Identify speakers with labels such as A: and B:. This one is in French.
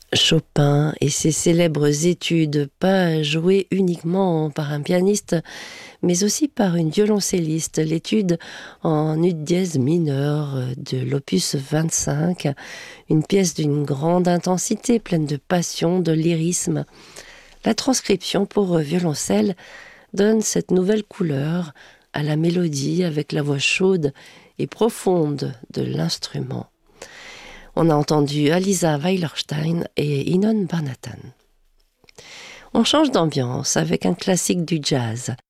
A: Chopin et ses célèbres études, pas jouées uniquement par un pianiste, mais aussi par une violoncelliste. L'étude en ut dièse mineur de l'opus 25, une pièce d'une grande intensité, pleine de passion, de lyrisme. La transcription pour violoncelle donne cette nouvelle couleur à la mélodie avec la voix chaude et profonde de l'instrument. On a entendu Aliza Weilerstein et Inon Barnatan. On change d'ambiance avec un classique du jazz.